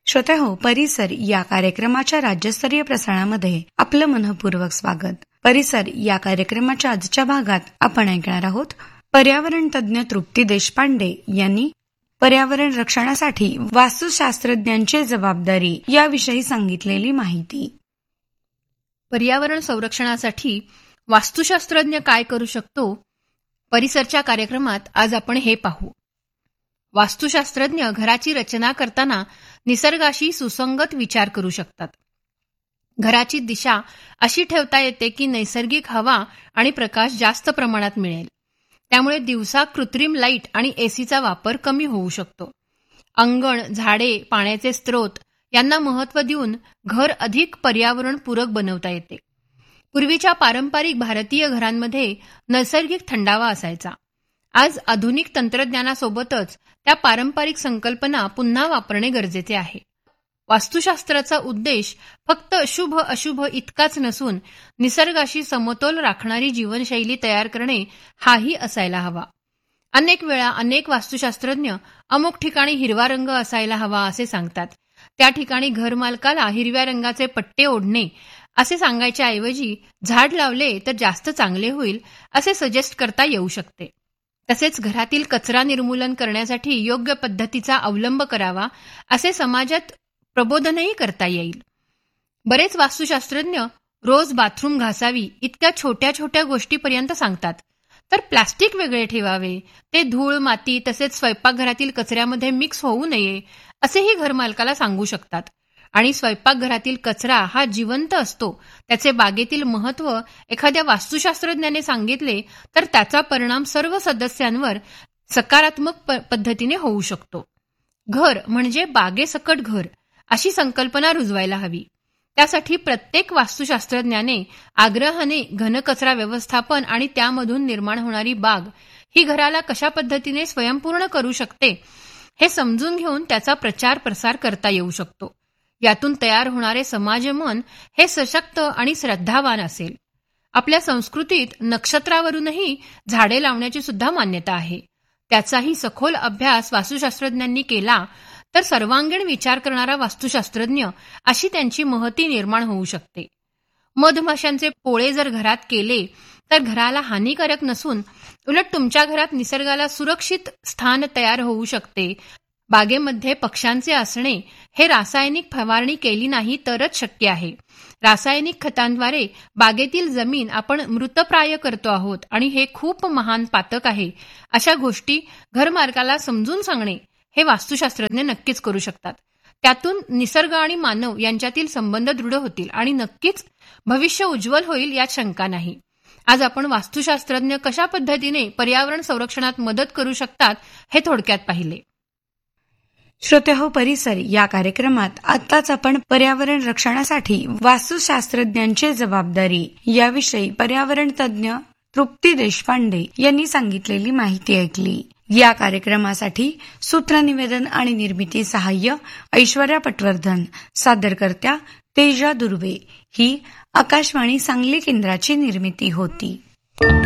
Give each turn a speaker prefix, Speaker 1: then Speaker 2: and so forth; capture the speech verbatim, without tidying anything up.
Speaker 1: श्रोते हो, परिसर या कार्यक्रमाच्या राज्यस्तरीय प्रसारणामध्ये आपलं मनःपूर्वक स्वागत. परिसर या कार्यक्रमाच्या आजच्या भागात आपण ऐकणार आहोत पर्यावरण तज्ज्ञ तृप्ती देशपांडे यांनी पर्यावरण रक्षणासाठी वास्तुशास्त्रज्ञांची जबाबदारी याविषयी सांगितलेली माहिती.
Speaker 2: पर्यावरण संरक्षणासाठी वास्तुशास्त्रज्ञ काय करू शकतो, परिसरच्या कार्यक्रमात आज आपण हे पाहू. वास्तुशास्त्रज्ञ घराची रचना करताना निसर्गाशी सुसंगत विचार करू शकतात. घराची दिशा अशी ठेवता येते की नैसर्गिक हवा आणि प्रकाश जास्त प्रमाणात मिळेल. त्यामुळे दिवसा कृत्रिम लाईट आणि एसीचा वापर कमी होऊ शकतो. अंगण, झाडे, पाण्याचे स्रोत यांना महत्त्व देऊन घर अधिक पर्यावरणपूरक बनवता येते. पूर्वीच्या पारंपरिक भारतीय घरांमध्ये नैसर्गिक थंडावा असायचा. आज आधुनिक तंत्रज्ञानासोबतच त्या पारंपरिक संकल्पना पुन्हा वापरणे गरजेचे आहे. वास्तुशास्त्राचा उद्देश फक्त शुभ अशुभ इतकाच नसून निसर्गाशी समतोल राखणारी जीवनशैली तयार करणे हाही असायला हवा. अनेक वेळा अनेक वास्तुशास्त्रज्ञ अमुक ठिकाणी हिरवा रंग असायला हवा असे सांगतात. त्या ठिकाणी घरमालकाला हिरव्या रंगाचे पट्टे ओढणे असे सांगायच्या ऐवजी झाड लावले तर जास्त चांगले होईल असे सजेस्ट करता येऊ शकते. तसेच घरातील कचरा निर्मूलन करण्यासाठी योग्य पद्धतीचा अवलंब करावा असे समाजात प्रबोधनही करता येईल. बरेच वास्तुशास्त्रज्ञ रोज बाथरूम घासावी इतक्या छोट्या छोट्या गोष्टीपर्यंत सांगतात. तर प्लास्टिक वेगळे ठेवावे, ते धूळ, माती तसेच स्वयंपाकघरातील कचऱ्यामध्ये मिक्स होऊ नये असेही घरमालकाला सांगू शकतात. आणि स्वयंपाकघरातील कचरा हा जिवंत असतो, त्याचे बागेतील महत्त्व एखाद्या वास्तुशास्त्रज्ञाने सांगितले तर त्याचा परिणाम सर्व सदस्यांवर सकारात्मक पद्धतीने होऊ शकतो. घर म्हणजे बागेसकट घर अशी संकल्पना रुजवायला हवी. त्यासाठी प्रत्येक वास्तुशास्त्रज्ञाने आग्रहाने घनकचरा व्यवस्थापन आणि त्यामधून निर्माण होणारी बाग ही घराला कशा पद्धतीने स्वयंपूर्ण करू शकते हे समजून घेऊन त्याचा प्रचार प्रसार करता येऊ शकतो. यातून तयार होणारे समाजमन हे सशक्त आणि श्रद्धावान असेल. आपल्या संस्कृतीत नक्षत्रावरूनही झाडे लावण्याची सुद्धा मान्यता आहे. त्याचाही सखोल अभ्यास वास्तुशास्त्रज्ञांनी केला तर सर्वांगीण विचार करणारा वास्तुशास्त्रज्ञ अशी त्यांची महती निर्माण होऊ शकते. मधमाशांचे पोळे जर घरात केले तर घराला हानिकारक नसून उलट तुमच्या घरात निसर्गाला सुरक्षित स्थान तयार होऊ शकते. बागेमध्ये पक्ष्यांचे असणे हे रासायनिक फवारणी केली नाही तरच शक्य आहे. रासायनिक खतांद्वारे बागेतील जमीन आपण मृतप्राय करतो आहोत आणि हे खूप महान पातक आहे. अशा गोष्टी घरमालकाला समजून सांगणे हे वास्तुशास्त्रज्ञ नक्कीच करू शकतात. त्यातून निसर्ग आणि मानव यांच्यातील संबंध दृढ होतील आणि नक्कीच भविष्य उज्ज्वल होईल यात शंका नाही. आज आपण वास्तुशास्त्रज्ञ कशा पद्धतीने पर्यावरण संरक्षणात मदत करू शकतात हे थोडक्यात पाहिले.
Speaker 1: श्रोते हो, परिसर या कार्यक्रमात आत्ताच आपण पर्यावरण रक्षणासाठी वास्तुशास्त्रज्ञांची जबाबदारी याविषयी पर्यावरण तज्ज्ञ तृप्ती देशपांडे यांनी सांगितलेली माहिती ऐकली. या कार्यक्रमासाठी सूत्रनिवेदन आणि निर्मिती सहाय्य ऐश्वर्या पटवर्धन, सादरकर्त्या तेजा दुर्वे. ही आकाशवाणी सांगली केंद्राची निर्मिती होती.